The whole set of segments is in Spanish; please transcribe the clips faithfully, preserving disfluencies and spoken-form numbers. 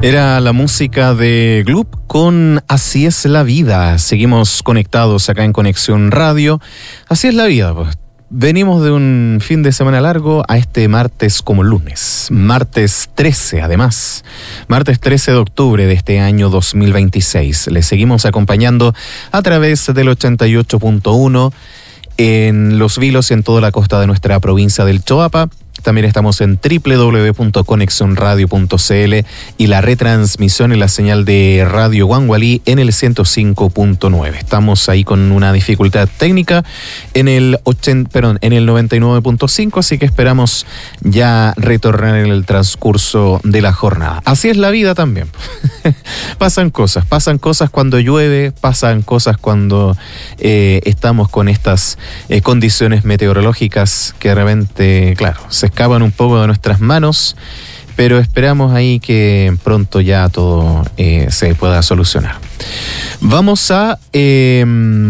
Era la música de Gloop con Así es la vida. Seguimos conectados acá en Conexión Radio. Así es la vida, pues. Venimos de un fin de semana largo a este martes como lunes. Martes trece, además. Martes trece de octubre de este año dos mil veintiséis. Les seguimos acompañando a través del ochenta y ocho punto uno en Los Vilos y en toda la costa de nuestra provincia del Choapa. También estamos en doble u doble u doble u punto conexión radio punto c l y la retransmisión en la señal de Radio Guangualí en el ciento cinco punto nueve. Estamos ahí con una dificultad técnica en el ochenta, perdón, en el noventa y nueve punto cinco, así que esperamos ya retornar en el transcurso de la jornada. Así es la vida también. Pasan cosas, pasan cosas cuando llueve, pasan cosas cuando eh, estamos con estas eh, condiciones meteorológicas que de repente, claro, se escapan un poco de nuestras manos, pero esperamos ahí que pronto ya todo eh, se pueda solucionar. Vamos a eh,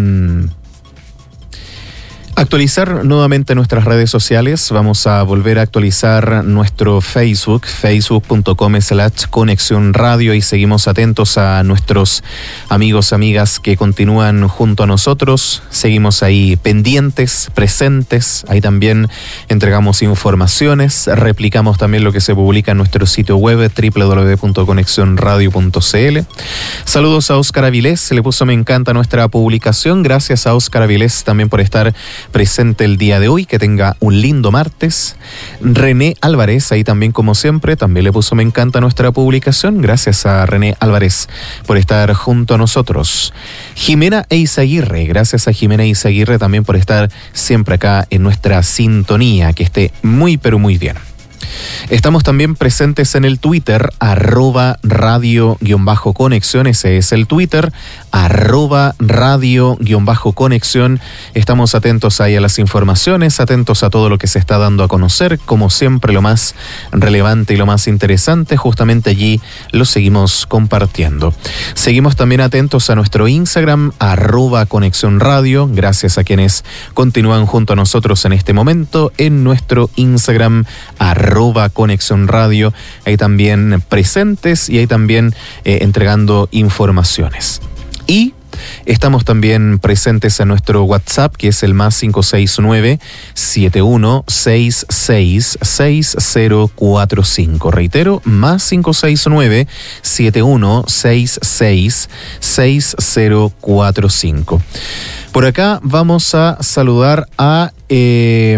actualizar nuevamente nuestras redes sociales. Vamos a volver a actualizar nuestro Facebook, facebook punto com slash conexión radio, y seguimos atentos a nuestros amigos, amigas que continúan junto a nosotros. Seguimos ahí pendientes, presentes. Ahí también entregamos informaciones, replicamos también lo que se publica en nuestro sitio web doble u doble u doble u punto conexión radio punto c l. Saludos a Óscar Avilés, le puso me encanta nuestra publicación. Gracias a Óscar Avilés también por estar presente el día de hoy. Que tenga un lindo martes. René Álvarez, ahí también como siempre, también le puso me encanta nuestra publicación. Gracias a René Álvarez por estar junto a nosotros. Jimena Eizaguirre, gracias a Jimena Eizaguirre también por estar siempre acá en nuestra sintonía. Que esté muy pero muy bien. Estamos también presentes en el Twitter, arroba radio guión bajo conexión, ese es el Twitter, arroba radio guión bajo conexión. Estamos atentos ahí a las informaciones, atentos a todo lo que se está dando a conocer, como siempre lo más relevante y lo más interesante, justamente allí lo seguimos compartiendo. Seguimos también atentos a nuestro Instagram, arroba conexión radio, gracias a quienes continúan junto a nosotros en este momento, en nuestro Instagram, arroba Conexión Radio, ahí también presentes y ahí también eh, entregando informaciones. Y estamos también presentes en nuestro WhatsApp, que es el más cinco seis nueve, siete uno seis seis, seis cero cuatro cinco. Reitero, más cinco seis nueve, siete uno seis seis, seis cero cuatro cinco. Por acá vamos a saludar a... Eh,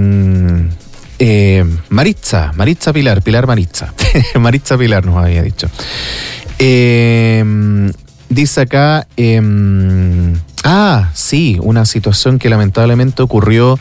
Eh, Maritza, Maritza Pilar, Pilar Maritza, Maritza Pilar nos había dicho. Eh, dice acá, eh, ah, sí, una situación que lamentablemente ocurrió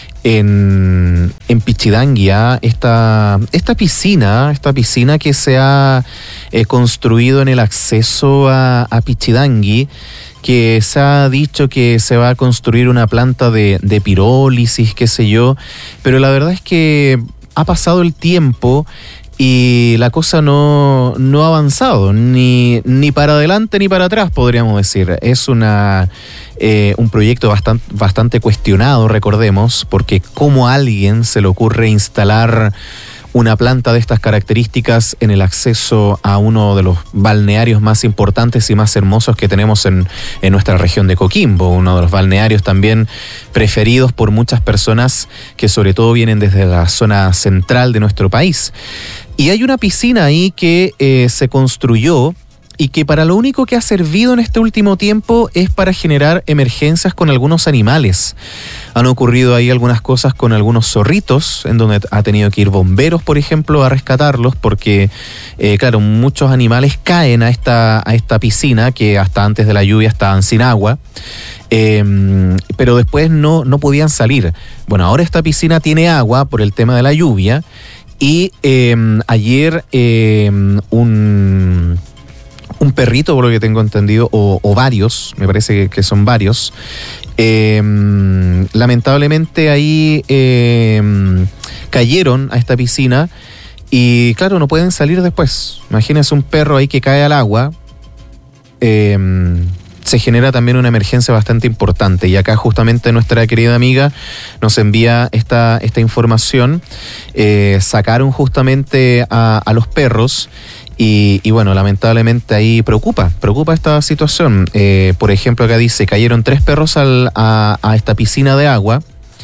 en, en Pichidanguia, esta, esta piscina, esta piscina que se ha eh, construido en el acceso a, a Pichidangui, que se ha dicho que se va a construir una planta de, de pirólisis, qué sé yo, pero la verdad es que ha pasado el tiempo y la cosa no, no ha avanzado, ni, ni para adelante ni para atrás, podríamos decir. Es una eh, un proyecto bastante, bastante cuestionado, recordemos, porque cómo a alguien se le ocurre instalar una planta de estas características en el acceso a uno de los balnearios más importantes y más hermosos que tenemos en, en nuestra región de Coquimbo, uno de los balnearios también preferidos por muchas personas que sobre todo vienen desde la zona central de nuestro país. Y hay una piscina ahí que eh, se construyó y que para lo único que ha servido en este último tiempo es para generar emergencias con algunos animales. Han ocurrido ahí algunas cosas con algunos zorritos, en donde ha tenido que ir bomberos, por ejemplo, a rescatarlos, porque, eh, claro, muchos animales caen a esta, a esta piscina, que hasta antes de la lluvia estaban sin agua, eh, pero después no, no podían salir. Bueno, ahora esta piscina tiene agua por el tema de la lluvia, y eh, ayer eh, un... un perrito, por lo que tengo entendido, o, o varios, me parece que, que son varios, eh, lamentablemente ahí eh, cayeron a esta piscina y claro, no pueden salir después. Imagínense un perro ahí que cae al agua, eh, se genera también una emergencia bastante importante, y acá justamente nuestra querida amiga nos envía esta, esta información. Eh, sacaron justamente a, a los perros Y, y bueno, lamentablemente ahí preocupa, preocupa esta situación. Eh, por ejemplo, acá dice, cayeron tres perros al, a, a esta piscina de agua.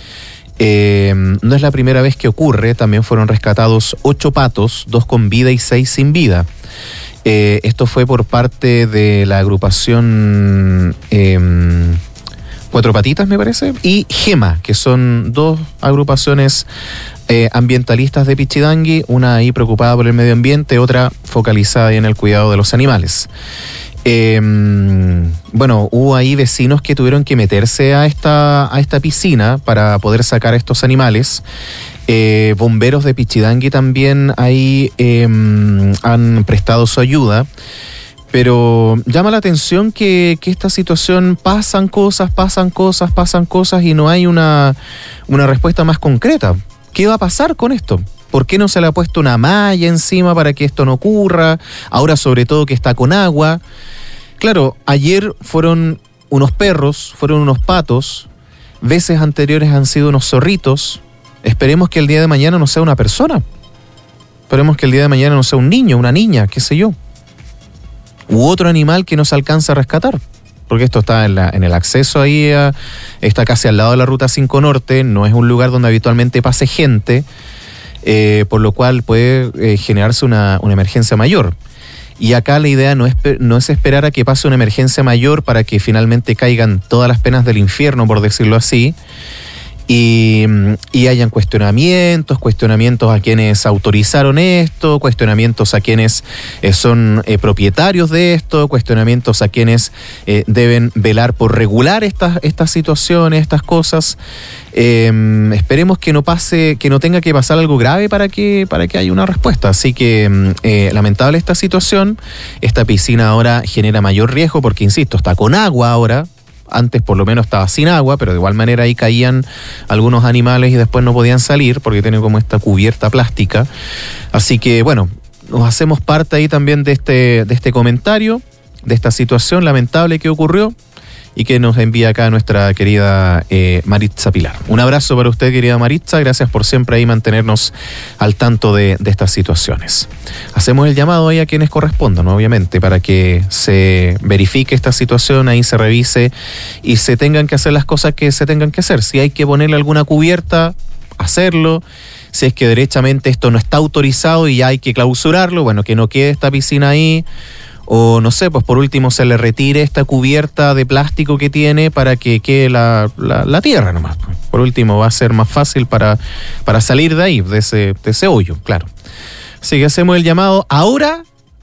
Eh, no es la primera vez que ocurre, también fueron rescatados ocho patos, dos con vida y seis sin vida. Eh, esto fue por parte de la agrupación eh, Cuatro Patitas, me parece, y Gema, que son dos agrupaciones eh, ambientalistas de Pichidangui, una ahí preocupada por el medio ambiente, otra focalizada en el cuidado de los animales. Eh, bueno, hubo ahí vecinos que tuvieron que meterse a esta, a esta piscina para poder sacar a estos animales. Eh, bomberos de Pichidangui también ahí eh, han prestado su ayuda. Pero llama la atención que, que esta situación pasan cosas, pasan cosas, pasan cosas y no hay una, una respuesta más concreta. ¿Qué va a pasar con esto? ¿Por qué no se le ha puesto una malla encima para que esto no ocurra? Ahora sobre todo que está con agua. Claro, ayer fueron unos perros, fueron unos patos, veces anteriores han sido unos zorritos. Esperemos que el día de mañana no sea una persona. Esperemos que el día de mañana no sea un niño, una niña, qué sé yo. U otro animal que no se alcanza a rescatar. Porque esto está en, la, en el acceso ahí, a, está casi al lado de la Ruta cinco Norte, no es un lugar donde habitualmente pase gente, eh, por lo cual puede eh, generarse una, una emergencia mayor. Y acá la idea no es, no es esperar a que pase una emergencia mayor para que finalmente caigan todas las penas del infierno, por decirlo así, y, y hayan cuestionamientos, cuestionamientos a quienes autorizaron esto, cuestionamientos a quienes eh, son eh, propietarios de esto, cuestionamientos a quienes eh, deben velar por regular estas, estas situaciones, estas cosas. Eh, esperemos que no pase, que no tenga que pasar algo grave para que, para que haya una respuesta. Así que eh, lamentable esta situación. Esta piscina ahora genera mayor riesgo porque, insisto, está con agua ahora. Antes por lo menos estaba sin agua, pero de igual manera ahí caían algunos animales y después no podían salir porque tienen como esta cubierta plástica. Así que bueno, nos hacemos parte ahí también de este, de este comentario, de esta situación lamentable que ocurrió y que nos envía acá nuestra querida eh, Maritza Pilar. Un abrazo para usted, querida Maritza, gracias por siempre ahí mantenernos al tanto de, de estas situaciones. Hacemos el llamado ahí a quienes correspondan, ¿no? Obviamente, para que se verifique esta situación, ahí se revise y se tengan que hacer las cosas que se tengan que hacer. Si hay que ponerle alguna cubierta, hacerlo. Si es que derechamente esto no está autorizado y ya hay que clausurarlo, bueno, que no quede esta piscina ahí. O no sé, pues por último se le retire esta cubierta de plástico que tiene para que quede la, la, la tierra nomás. Por último va a ser más fácil para, para salir de ahí, de ese, de ese hoyo, claro. Así que hacemos el llamado ahora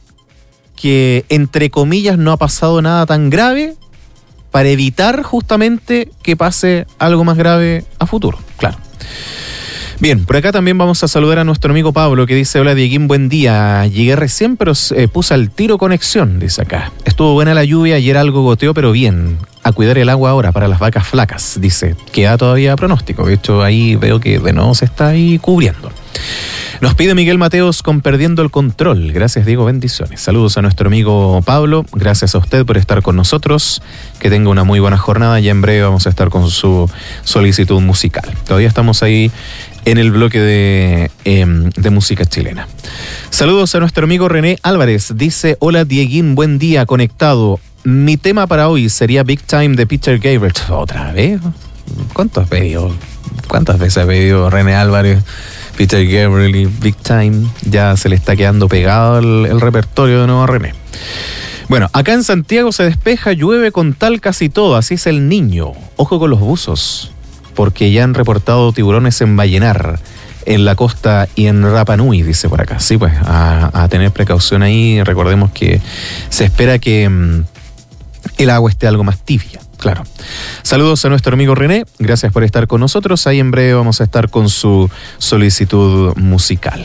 que entre comillas no ha pasado nada tan grave para evitar justamente que pase algo más grave a futuro, claro. Bien, por acá también vamos a saludar a nuestro amigo Pablo que dice: hola Dieguín, buen día, llegué recién pero eh, puse al tiro conexión, dice acá. Estuvo buena la lluvia, ayer algo goteó pero bien, a cuidar el agua ahora para las vacas flacas, dice. Queda todavía pronóstico, de hecho ahí veo que de nuevo se está ahí cubriendo. Nos pide Miguel Mateos con Perdiendo el Control. Gracias, Diego, bendiciones. Saludos a nuestro amigo Pablo, gracias a usted por estar con nosotros, que tenga una muy buena jornada, ya en breve vamos a estar con su solicitud musical. Todavía estamos ahí en el bloque de, eh, de música chilena. Saludos a nuestro amigo René Álvarez, dice: hola Dieguín, buen día, conectado. Mi tema para hoy sería Big Time de Peter Gabriel. ¿Otra vez? ¿Cuántos pedido? ¿Cuántas veces ha pedido René Álvarez Peter Gabriel y Big Time? Ya se le está quedando pegado el, el repertorio de nuevo a René. Bueno, acá en Santiago se despeja, llueve con tal casi todo, así es el niño. Ojo con los buzos, porque ya han reportado tiburones en Vallenar, en la costa y en Rapa Nui, dice por acá. Sí, pues, a, a tener precaución ahí. Recordemos que se espera que mm, el agua esté algo más tibia, claro. Saludos a nuestro amigo René, gracias por estar con nosotros. Ahí en breve vamos a estar con su solicitud musical.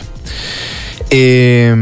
Eh...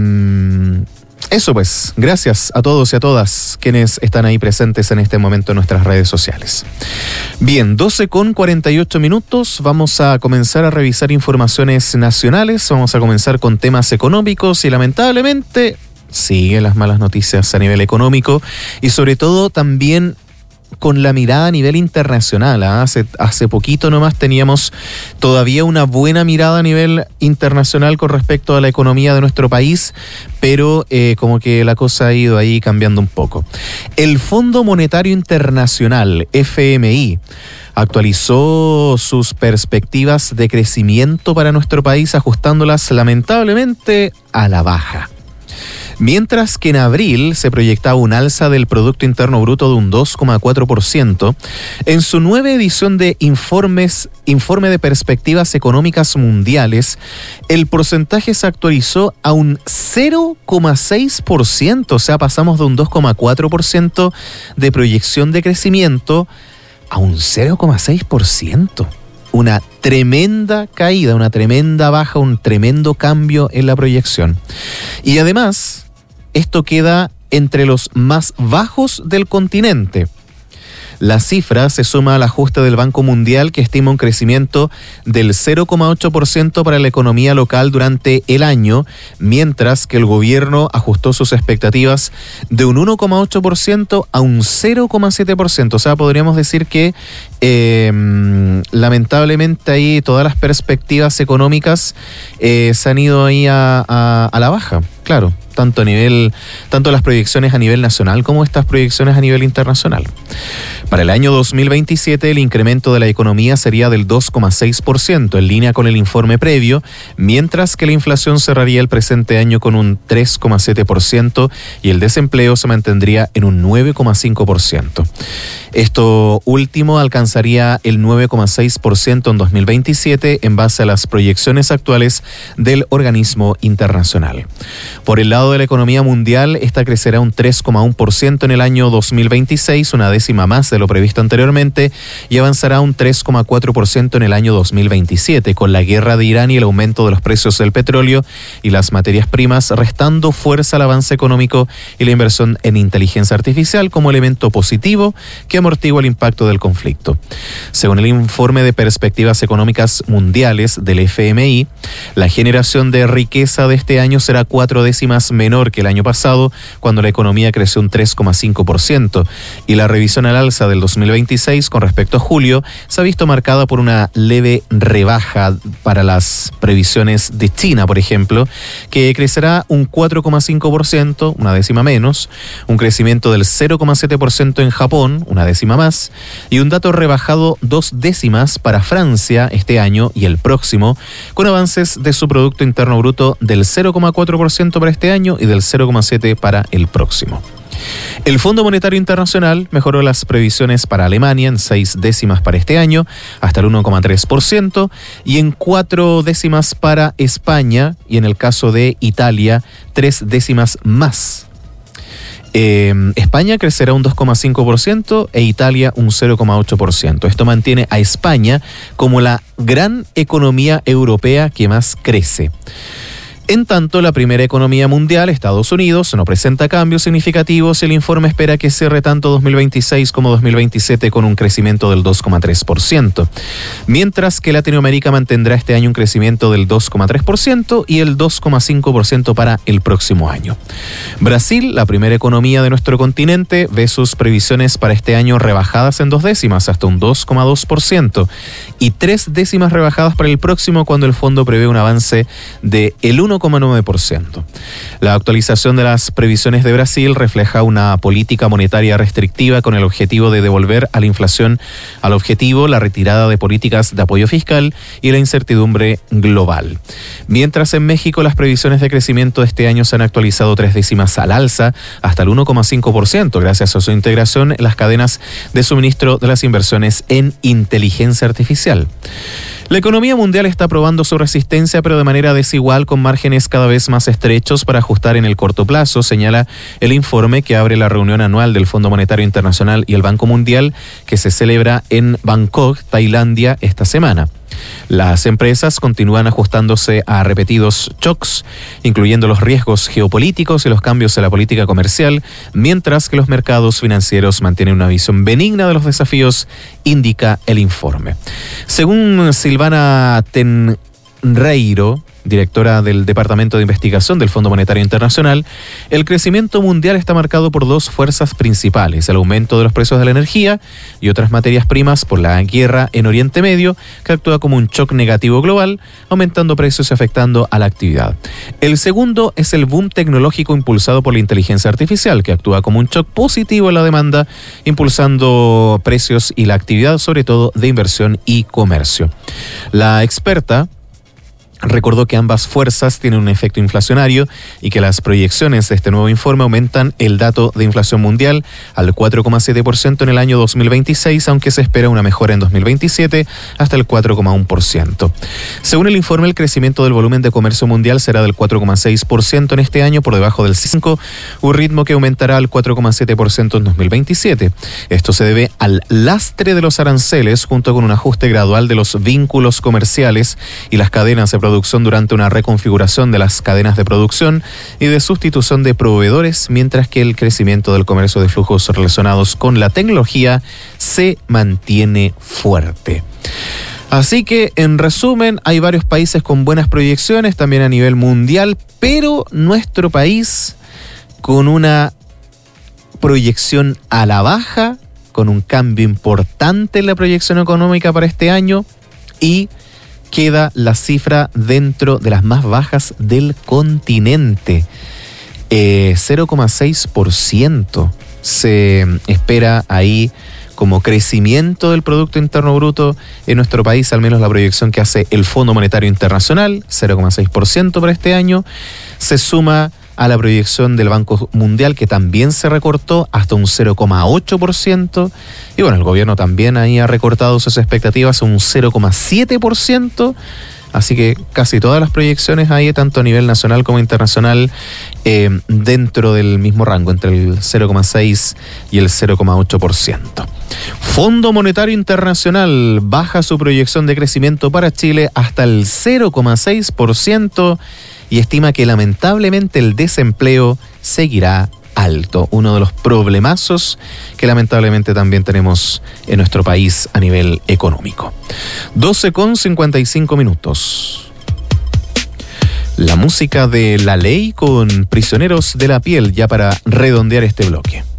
Eso pues, gracias a todos y a todas quienes están ahí presentes en este momento en nuestras redes sociales. Bien, doce con cuarenta y ocho minutos, vamos a comenzar a revisar informaciones nacionales, vamos a comenzar con temas económicos y lamentablemente siguen las malas noticias a nivel económico y sobre todo también con la mirada a nivel internacional. ¿eh? Hace, hace poquito nomás teníamos todavía una buena mirada a nivel internacional con respecto a la economía de nuestro país, pero eh, como que la cosa ha ido ahí cambiando un poco. El Fondo Monetario Internacional, F M I, actualizó sus perspectivas de crecimiento para nuestro país, ajustándolas lamentablemente a la baja. Mientras que en abril se proyectaba un alza del Producto Interno Bruto de un dos coma cuatro por ciento, en su nueva edición de informes, Informe de Perspectivas Económicas Mundiales, el porcentaje se actualizó a un cero coma seis por ciento, o sea, pasamos de un dos coma cuatro por ciento de proyección de crecimiento a un cero coma seis por ciento. Una tremenda caída, una tremenda baja, un tremendo cambio en la proyección. Y además, esto queda entre los más bajos del continente. La cifra se suma al ajuste del Banco Mundial, que estima un crecimiento del cero coma ocho por ciento para la economía local durante el año, mientras que el gobierno ajustó sus expectativas de un uno coma ocho por ciento a un cero coma siete por ciento. O sea, podríamos decir que eh, lamentablemente ahí todas las perspectivas económicas eh, se han ido ahí a, a, a la baja, claro. Tanto a nivel, tanto las proyecciones a nivel nacional como estas proyecciones a nivel internacional. Para el año dos mil veintisiete, el incremento de la economía sería del dos coma seis por ciento, en línea con el informe previo, mientras que la inflación cerraría el presente año con un tres coma siete por ciento y el desempleo se mantendría en un nueve coma cinco por ciento. Esto último alcanzaría el nueve coma seis por ciento en dos mil veintisiete en base a las proyecciones actuales del organismo internacional. Por el lado de la economía mundial, esta crecerá un tres coma uno por ciento en el año dos mil veintiséis, una décima más de lo previsto anteriormente, y avanzará un tres coma cuatro por ciento en el año dos mil veintisiete, con la guerra de Irán y el aumento de los precios del petróleo y las materias primas restando fuerza al avance económico y la inversión en inteligencia artificial como elemento positivo que amortigua el impacto del conflicto. Según el informe de perspectivas económicas mundiales del F M I, la generación de riqueza de este año será cuatro décimas menor que el año pasado, cuando la economía creció un tres coma cinco por ciento, y la revisión al alza del dos mil veintiséis con respecto a julio se ha visto marcada por una leve rebaja para las previsiones de China, por ejemplo, que crecerá un cuatro coma cinco por ciento, una décima menos, un crecimiento del cero coma siete por ciento en Japón, una décima más, y un dato rebajado dos décimas para Francia este año y el próximo, con avances de su Producto Interno Bruto del cero coma cuatro por ciento para este año y del cero coma siete por ciento para el próximo. El Fondo Monetario Internacional mejoró las previsiones para Alemania en seis décimas para este año, hasta el uno coma tres por ciento, y en cuatro décimas para España, y en el caso de Italia, tres décimas más. Eh, España crecerá un dos coma cinco por ciento e Italia un cero coma ocho por ciento. Esto mantiene a España como la gran economía europea que más crece. En tanto, la primera economía mundial, Estados Unidos, no presenta cambios significativos. El informe espera que cierre tanto dos mil veintiséis como dos mil veintisiete con un crecimiento del dos coma tres por ciento. Mientras que Latinoamérica mantendrá este año un crecimiento del dos coma tres por ciento y el dos coma cinco por ciento para el próximo año. Brasil, la primera economía de nuestro continente, ve sus previsiones para este año rebajadas en dos décimas, hasta un dos coma dos por ciento, y tres décimas rebajadas para el próximo, cuando el fondo prevé un avance de el uno coma nueve por ciento. La actualización de las previsiones de Brasil refleja una política monetaria restrictiva con el objetivo de devolver a la inflación al objetivo, la retirada de políticas de apoyo fiscal y la incertidumbre global. Mientras en México las previsiones de crecimiento de este año se han actualizado tres décimas al alza hasta el uno coma cinco por ciento gracias a su integración en las cadenas de suministro de las inversiones en inteligencia artificial. La economía mundial está probando su resistencia, pero de manera desigual, con márgenes cada vez más estrechos para ajustar en el corto plazo, señala el informe que abre la reunión anual del Fondo Monetario Internacional y el Banco Mundial, que se celebra en Bangkok, Tailandia, esta semana. Las empresas continúan ajustándose a repetidos shocks, incluyendo los riesgos geopolíticos y los cambios en la política comercial, mientras que los mercados financieros mantienen una visión benigna de los desafíos, indica el informe. Según Silvana Tenreiro, directora del Departamento de Investigación del Fondo Monetario Internacional, el crecimiento mundial está marcado por dos fuerzas principales: el aumento de los precios de la energía y otras materias primas por la guerra en Oriente Medio, que actúa como un shock negativo global, aumentando precios y afectando a la actividad. El segundo es el boom tecnológico impulsado por la inteligencia artificial, que actúa como un shock positivo en la demanda, impulsando precios y la actividad, sobre todo de inversión y comercio. La experta recordó que ambas fuerzas tienen un efecto inflacionario y que las proyecciones de este nuevo informe aumentan el dato de inflación mundial al cuatro coma siete por ciento en el año dos mil veintiséis, aunque se espera una mejora en dos mil veintisiete hasta el cuatro coma uno por ciento. Según el informe, el crecimiento del volumen de comercio mundial será del cuatro coma seis por ciento en este año, por debajo del cinco por ciento, un ritmo que aumentará al cuatro coma siete por ciento en dos mil veintisiete. Esto se debe al lastre de los aranceles, junto con un ajuste gradual de los vínculos comerciales y las cadenas de producción durante una reconfiguración de las cadenas de producción y de sustitución de proveedores, mientras que el crecimiento del comercio de flujos relacionados con la tecnología se mantiene fuerte. Así que, en resumen, hay varios países con buenas proyecciones también a nivel mundial, pero nuestro país con una proyección a la baja, con un cambio importante en la proyección económica para este año, y queda la cifra dentro de las más bajas del continente. Eh, cero coma seis por ciento se espera ahí como crecimiento del Producto Interno Bruto en nuestro país, al menos la proyección que hace el Fondo Monetario Internacional, cero coma seis por ciento para este año. Se suma a la proyección del Banco Mundial, que también se recortó hasta un cero coma ocho por ciento. Y bueno, el gobierno también ahí ha recortado sus expectativas a un cero coma siete por ciento. Así que casi todas las proyecciones ahí, tanto a nivel nacional como internacional, eh, dentro del mismo rango, entre el cero coma seis y el cero coma ocho por ciento. Fondo Monetario Internacional baja su proyección de crecimiento para Chile hasta el cero coma seis por ciento y estima que lamentablemente el desempleo seguirá alto, uno de los problemazos que lamentablemente también tenemos en nuestro país a nivel económico. doce con cincuenta y cinco minutos. La música de La Ley con Prisioneros de la Piel, ya para redondear este bloque.